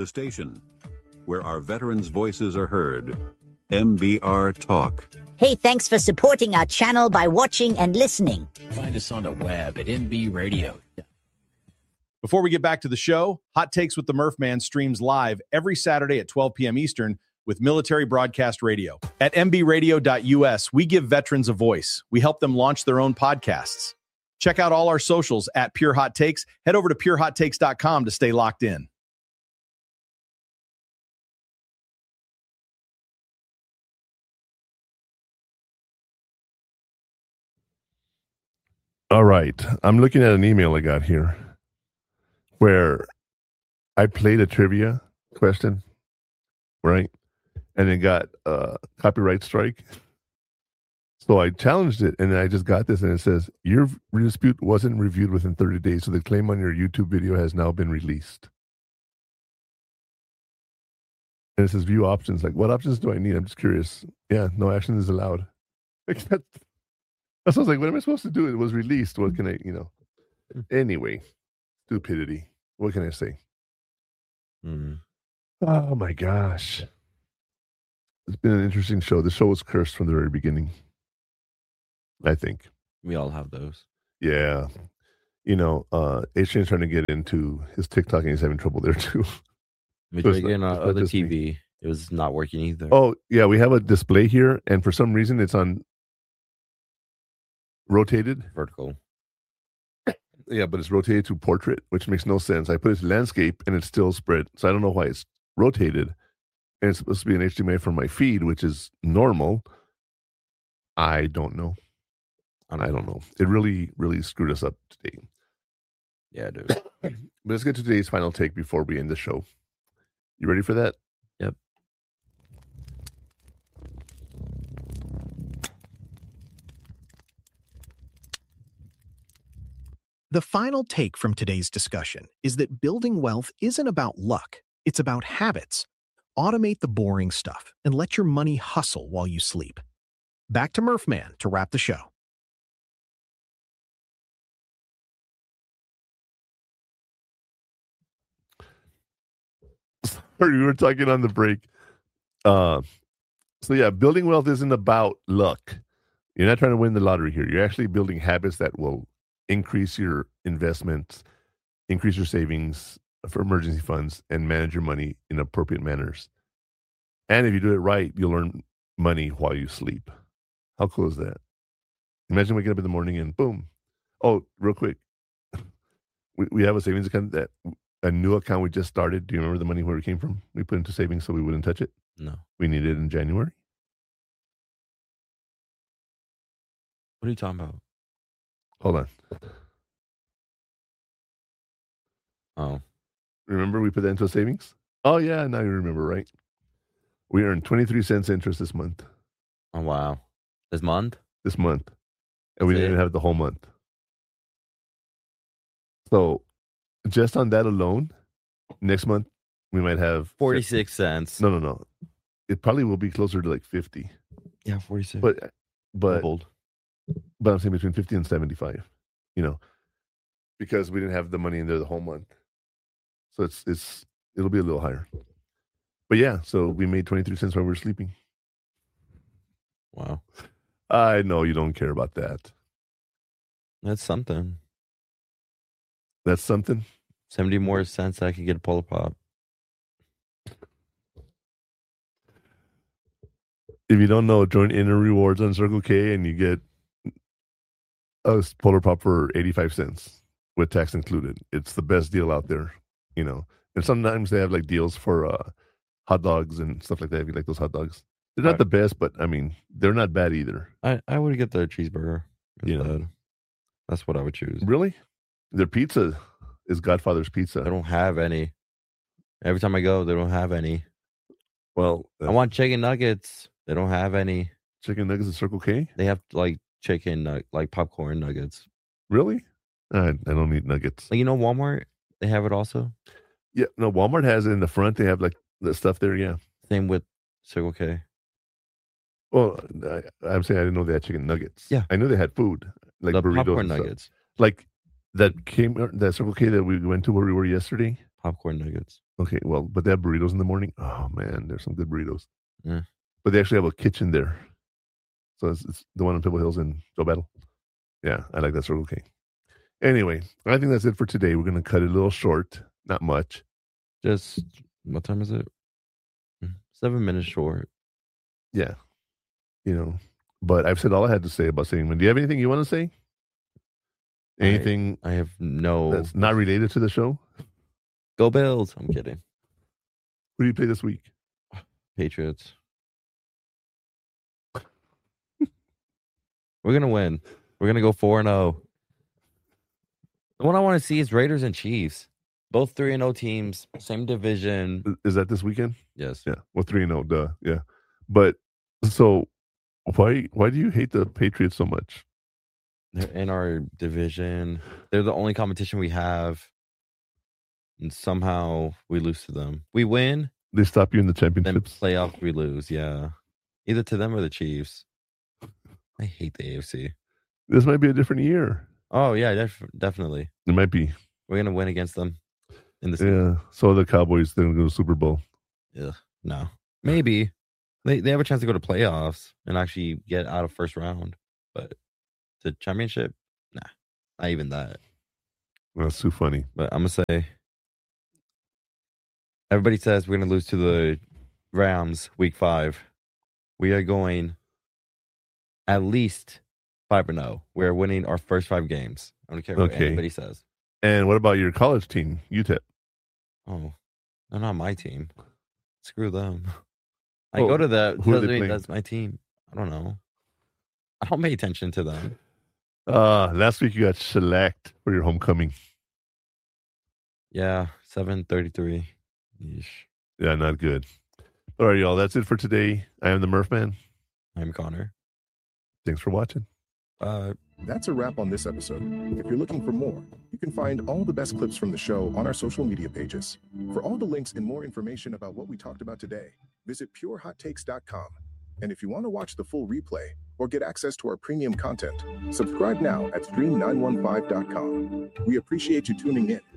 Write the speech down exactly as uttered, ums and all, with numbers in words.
The station where our veterans' voices are heard. M B R Talk. Hey, thanks for supporting our channel by watching and listening. Find us on the web at M B Radio. Before we get back to the show, Hot Takes with the Murph Man streams live every Saturday at twelve p.m. Eastern with Military Broadcast Radio. At m b radio dot u s, we give veterans a voice. We help them launch their own podcasts. Check out all our socials at Pure Hot Takes. Head over to pure hot takes dot com to stay locked in. All right. I'm looking at an email I got here where I played a trivia question, right? And it got a copyright strike. So I challenged it, and I just got this, and it says, your dispute wasn't reviewed within thirty days, so the claim on your YouTube video has now been released. And it says view options. Like, what options do I need? I'm just curious. Yeah, no action is allowed. Like that, I was like, what am I supposed to do? It was released. What can I, you know? Anyway, stupidity. What can I say? Mm-hmm. Oh, my gosh. It's been an interesting show. The show was cursed from the very beginning, I think. We all have those. Yeah. You know, uh, Adrian's trying to get into his TikTok, and he's having trouble there, too. We tried getting on other T V. Me. It was not working either. Oh, yeah. We have a display here, and for some reason, it's on rotated. Vertical. Yeah, but it's rotated to portrait, which makes no sense. I put it to landscape, and it's still spread. So I don't know why it's rotated. And it's supposed to be an H D M I from my feed, which is normal. I don't know. I don't know. It really, really screwed us up today. Yeah, dude. But let's get to today's final take before we end the show. You ready for that? Yep. The final take from today's discussion is that building wealth isn't about luck. It's about habits. Automate the boring stuff and let your money hustle while you sleep. Back to Murph Man to wrap the show. Sorry, we were talking on the break. Uh, so yeah, building wealth isn't about luck. You're not trying to win the lottery here. You're actually building habits that will increase your investments, increase your savings for emergency funds, and manage your money in appropriate manners. And if you do it right, you'll earn money while you sleep. How cool is that? Imagine waking up in the morning and boom. Oh, real quick. We we have a savings account, that a new account we just started. Do you remember the money where it came from? We put into savings so we wouldn't touch it. No. We needed it in January. What are you talking about? Hold on. Oh. Remember we put that into a savings? Oh, yeah. Now you remember, right? We earned twenty-three cents interest this month. Oh, wow. This month? This month. And we That's didn't it? have the whole month. So just on that alone, next month, we might have forty-six cents. No, no, no. It probably will be closer to like fifty. Yeah, forty-six. But, but, Doubled. but I'm saying between fifty and seventy-five, you know, because we didn't have the money in there the whole month. So it's, it's, it'll be a little higher. But yeah, so we made twenty-three cents while we were sleeping. Wow. I know you don't care about that. That's something. That's something. seventy more cents I could get a Polar Pop. If you don't know, join Inner Rewards on Circle K and you get a Polar Pop for eighty-five cents with tax included. It's the best deal out there, you know. And sometimes they have like deals for uh, hot dogs and stuff like that. If you like those hot dogs, they're not Right. the best, but I mean, they're not bad either. I, I would get the cheeseburger. You know. instead. That's what I would choose. Really? Their pizza is Godfather's Pizza. They don't have any. Every time I go, they don't have any. Well, I want chicken nuggets. They don't have any. Chicken nuggets at Circle K? They have like chicken, nug- like popcorn nuggets. Really? I, I don't eat nuggets. Like, you know, Walmart, they have it also. Yeah, no, Walmart has it in the front. They have like the stuff there, yeah. Same with Circle K. Well, I, I'm saying I didn't know they had chicken nuggets. Yeah. I knew they had food, like The burritos popcorn and stuff. nuggets. Like that came, that Circle K that we went to where we were yesterday. Popcorn nuggets. Okay, well, but they have burritos in the morning. Oh man, there's some good burritos. Yeah. But they actually have a kitchen there. So it's, it's the one on Pebble Hills in Joe Battle. Yeah, I like that Circle K. Anyway, I think that's it for today. We're going to cut it a little short. Not much. Just, what time is it? Seven minutes short. Yeah. You know, but I've said all I had to say about Sigmund. Do you have anything you want to say? Anything I, I have no. That's not related to the show? Go Bills. I'm kidding. Who do you play this week? Patriots. We're going to win. We're going to go four and oh. The one I want to see is Raiders and Chiefs. Both three and oh teams, same division. Is that this weekend? Yes. Yeah. Well, three and oh, duh. Yeah. But so why why do you hate the Patriots so much? They're in our division. They're the only competition we have. And somehow we lose to them. We win. They stop you in the Then championships. playoffs we lose. Yeah. Either to them or the Chiefs. I hate the A F C. This might be a different year. Oh, yeah, def- definitely. It might be. We're going to win against them in the Yeah. So the Cowboys then go to Super Bowl. Yeah. No. Maybe. They they have a chance to go to playoffs and actually get out of first round. But the championship, nah. Not even that. That's too funny. But I'm going to say, everybody says we're going to lose to the Rams week five. We are going at least five and oh. We're winning our first five games. I don't care what Okay. anybody says. And what about your college team, U T E P? Oh, they're not my team. Screw them. I Oh, go to that. who are Doesn't they mean playing? that's my team. I don't know. I don't pay attention to them. Uh, last week you got shellacked for your homecoming. Yeah, seven thirty-three. Yeesh. Yeah, not good. All right, y'all. That's it for today. I am the Murph Man. I'm Connor. Thanks for watching. Uh, That's a wrap on this episode. If you're looking for more, you can find all the best clips from the show on our social media pages. For all the links and more information about what we talked about today, visit pure hot takes dot com. And if you want to watch the full replay or get access to our premium content, subscribe now at stream nine one five dot com. We appreciate you tuning in